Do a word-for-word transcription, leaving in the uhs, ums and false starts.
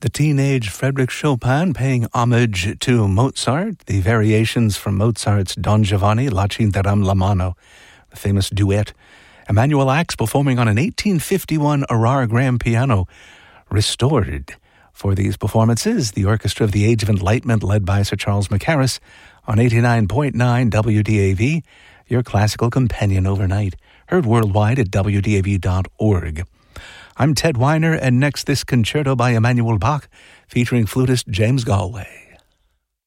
The teenage Frédéric Chopin paying homage to Mozart, the variations from Mozart's Don Giovanni, La Ci daram la mano, the famous duet. Emanuel Ax performing on an eighteen fifty-one Arar grand piano, restored. For these performances, the Orchestra of the Age of Enlightenment, led by Sir Charles Mackerras, on eighty-nine point nine W D A V, your classical companion overnight, heard worldwide at W D A V dot org. I'm Ted Weiner, and next this concerto by Emanuel Bach, featuring flutist James Galway.